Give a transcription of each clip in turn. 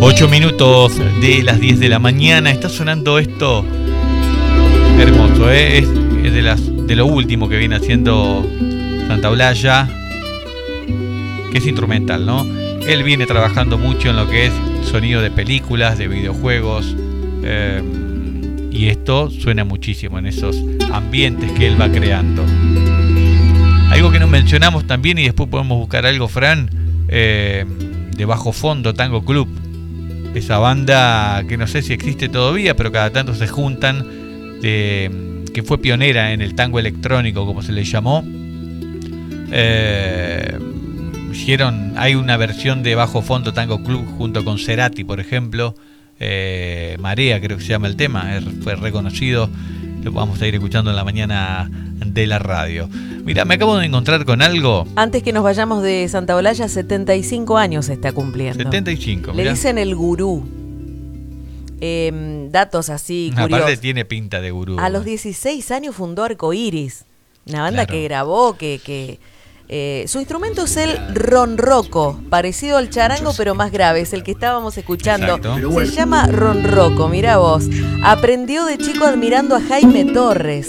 8 minutos de las 10 de la mañana. Está sonando esto hermoso, ¿eh? Es de lo último que viene haciendo Santaolalla, que es instrumental, ¿no? Él viene trabajando mucho en lo que es sonido de películas, de videojuegos, y esto suena muchísimo en esos ambientes que él va creando. Algo que no mencionamos también, y después podemos buscar algo, Fran, de Bajo Fondo Tango Club. Esa banda que no sé si existe todavía, pero cada tanto se juntan, que fue pionera en el tango electrónico, como se le llamó. Hay una versión de Bajo Fondo Tango Club junto con Cerati, por ejemplo. Marea, creo que se llama el tema, fue reconocido. Lo vamos a ir escuchando en la mañana de la radio. Mira, me acabo de encontrar con algo. Antes que nos vayamos de Santaolalla, 75 años está cumpliendo. 75, Le dicen el gurú. Datos así curiosos. Aparte tiene pinta de gurú. A los 16 años fundó Arcoiris, una banda que grabó, su instrumento es el ronroco, parecido al charango pero más grave, es el que estábamos escuchando. Exacto. Se llama ronroco, mirá vos. Aprendió de chico admirando a Jaime Torres.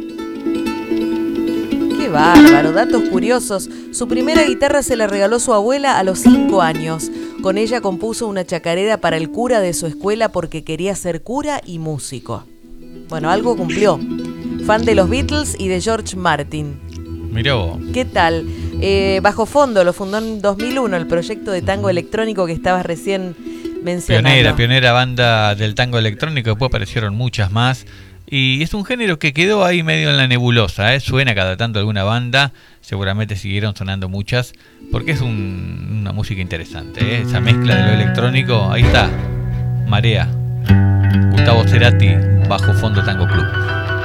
¡Qué bárbaro! Datos curiosos. Su primera guitarra se la regaló su abuela a los 5 años. Con ella compuso una chacarera para el cura de su escuela porque quería ser cura y músico. Bueno, algo cumplió. Fan de los Beatles y de George Martin. Mirá vos. ¿Qué tal? Bajo Fondo lo fundó en 2001, el proyecto de tango electrónico que estabas recién mencionando. Pionera banda del tango electrónico, después aparecieron muchas más. Y es un género que quedó ahí medio en la nebulosa, ¿eh? Suena cada tanto alguna banda, seguramente siguieron sonando muchas, porque es una música interesante, ¿eh? Esa mezcla de lo electrónico, ahí está, Marea, Gustavo Cerati, Bajo Fondo Tango Club.